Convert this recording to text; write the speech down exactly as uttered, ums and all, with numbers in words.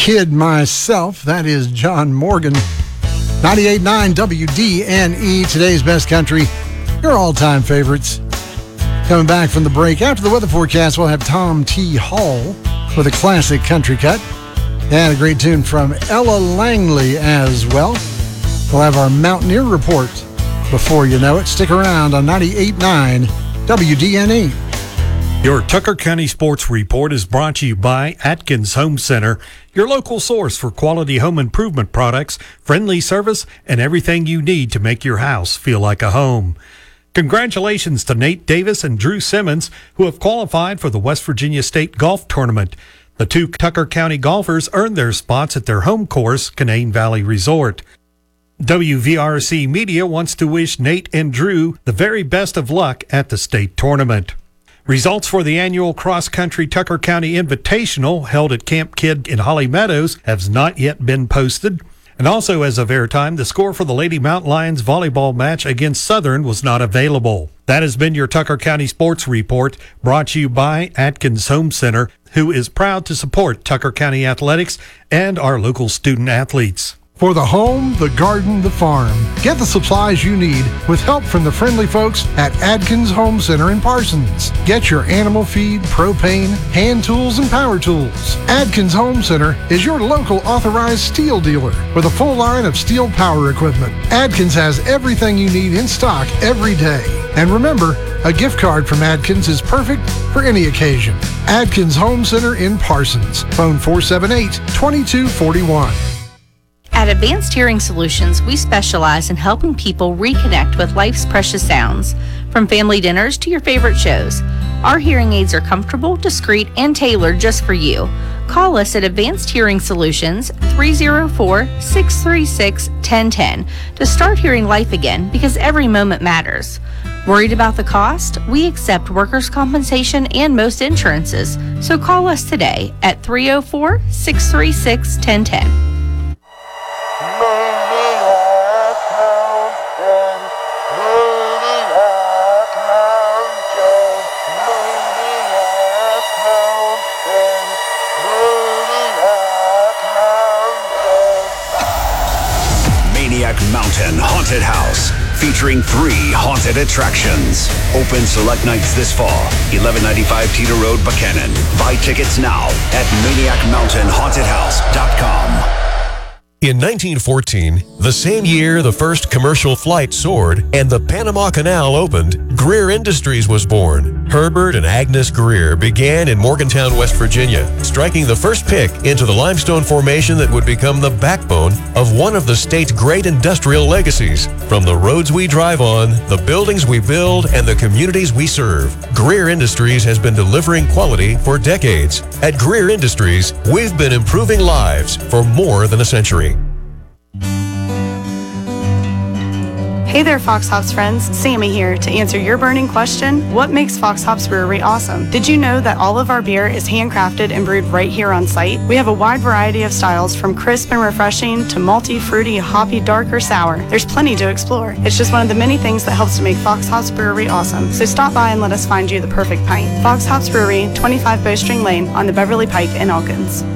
kid myself. That is John Morgan. ninety-eight point nine W D N E, today's best country, your all-time favorites. Coming back from the break, after the weather forecast, we'll have Tom T. Hall with a classic country cut. And a great tune from Ella Langley as well. We'll have our Mountaineer Report before you know it. Stick around on ninety-eight point nine W D N E. Your Tucker County Sports Report is brought to you by Atkins Home Center, your local source for quality home improvement products, friendly service, and everything you need to make your house feel like a home. Congratulations to Nate Davis and Drew Simmons, who have qualified for the West Virginia State Golf Tournament. The two Tucker County golfers earned their spots at their home course, Canaan Valley Resort. W V R C Media wants to wish Nate and Drew the very best of luck at the state tournament. Results for the annual cross-country Tucker County Invitational held at Camp Kidd in Holly Meadows have not yet been posted. And also, as of airtime, the score for the Lady Mountain Lions volleyball match against Southern was not available. That has been your Tucker County Sports Report, brought to you by Atkins Home Center, who is proud to support Tucker County athletics and our local student athletes. For the home, the garden, the farm, get the supplies you need with help from the friendly folks at Adkins Home Center in Parsons. Get your animal feed, propane, hand tools, and power tools. Adkins Home Center is your local authorized steel dealer with a full line of steel power equipment. Adkins has everything you need in stock every day. And remember, a gift card from Adkins is perfect for any occasion. Adkins Home Center in Parsons. Phone four seven eight, two two four one. At Advanced Hearing Solutions, we specialize in helping people reconnect with life's precious sounds. From family dinners to your favorite shows, our hearing aids are comfortable, discreet, and tailored just for you. Call us at Advanced Hearing Solutions, three oh four, six three six, one oh one oh to start hearing life again, because every moment matters. Worried about the cost? We accept workers' compensation and most insurances, so call us today at three oh four, six three six, one oh one oh. Mountain Haunted House, featuring three haunted attractions. Open select nights this fall. eleven ninety-five Teeter Road, Buchanan. Buy tickets now at maniac mountain haunted house dot com. In nineteen fourteen, the same year the first commercial flight soared and the Panama Canal opened, Greer Industries was born. Herbert and Agnes Greer began in Morgantown, West Virginia, striking the first pick into the limestone formation that would become the backbone of one of the state's great industrial legacies. From the roads we drive on, the buildings we build, and the communities we serve, Greer Industries has been delivering quality for decades. At Greer Industries, we've been improving lives for more than a century. Hey there, Fox Hops friends. Sammy here to answer your burning question, what makes Fox Hops Brewery awesome? Did you know that all of our beer is handcrafted and brewed right here on site? We have a wide variety of styles, from crisp and refreshing to malty, fruity, hoppy, dark, or sour. There's plenty to explore. It's just one of the many things that helps to make Fox Hops Brewery awesome. So stop by and let us find you the perfect pint. Fox Hops Brewery, twenty-five Bowstring Lane on the Beverly Pike in Elkins.